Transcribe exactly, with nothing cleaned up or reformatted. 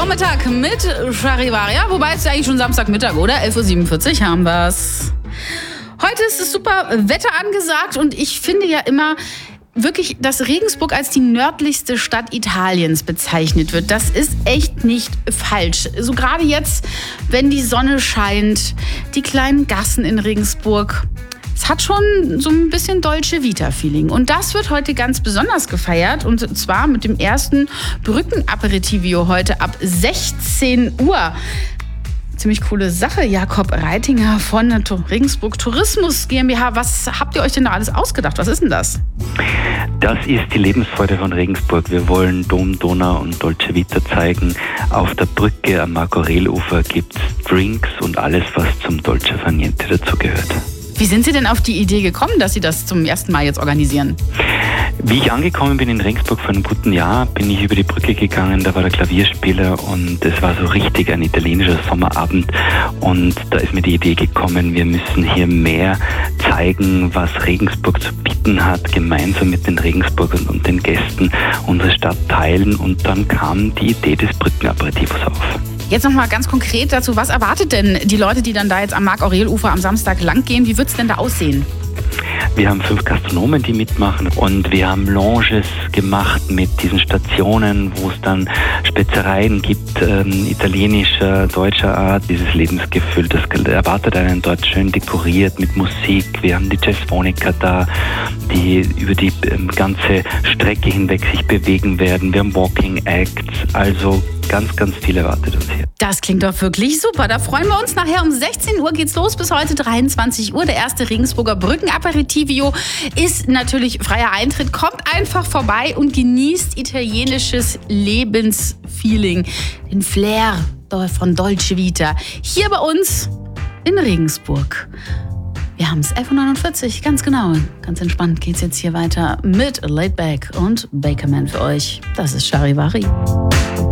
Vormittag mit Charivaria, wobei es ist ja eigentlich schon Samstagmittag, oder? elf Uhr siebenundvierzig haben wir's. Heute ist es super Wetter angesagt und ich finde ja immer wirklich, dass Regensburg als die nördlichste Stadt Italiens bezeichnet wird. Das ist echt nicht falsch. So gerade jetzt, wenn die Sonne scheint, die kleinen Gassen in Regensburg. Es hat schon so ein bisschen Dolce Vita-Feeling. Und das wird heute ganz besonders gefeiert. Und zwar mit dem ersten Brückenaperitivo heute ab sechzehn Uhr. Ziemlich coole Sache. Jakob Reitinger von Regensburg Tourismus GmbH. Was habt ihr euch denn da alles ausgedacht? Was ist denn das? Das ist die Lebensfreude von Regensburg. Wir wollen Dom, Donau und Dolce Vita zeigen. Auf der Brücke am Marco-Aurel-Ufer gibt es Drinks und alles, was zum Dolce Far Niente dazugehört. Wie sind Sie denn auf die Idee gekommen, dass Sie das zum ersten Mal jetzt organisieren? Wie ich angekommen bin in Regensburg vor einem guten Jahr, bin ich über die Brücke gegangen, da war der Klavierspieler und es war so richtig ein italienischer Sommerabend und da ist mir die Idee gekommen, wir müssen hier mehr zeigen, was Regensburg zu bieten hat, gemeinsam mit den Regensburgern und den Gästen unsere Stadt teilen und dann kam die Idee des Brückenaperitivos auf. Jetzt noch mal ganz konkret dazu, was erwartet denn die Leute, die dann da jetzt am Marc-Aurel-Ufer am Samstag lang gehen? Wie wird es denn da aussehen? Wir haben fünf Gastronomen, die mitmachen und wir haben Lounges gemacht mit diesen Stationen, wo es dann Spezereien gibt, ähm, italienischer, deutscher Art. Dieses Lebensgefühl, das erwartet einen dort schön dekoriert mit Musik. Wir haben die Jazzphoniker da, die über die ähm, ganze Strecke hinweg sich bewegen werden. Wir haben Walking Acts, also ganz, ganz viel erwartet uns hier. Das klingt doch wirklich super. Da freuen wir uns. Nachher um sechzehn Uhr geht's los bis heute dreiundzwanzig Uhr. Der erste Regensburger Brückenaperitivo ist natürlich freier Eintritt. Kommt einfach vorbei und genießt italienisches Lebensfeeling. Den Flair von Dolce Vita. Hier bei uns in Regensburg. Wir haben es elf Uhr neunundvierzig, ganz genau. Ganz entspannt geht's jetzt hier weiter mit Laid Back und Bakerman für euch. Das ist Charivari.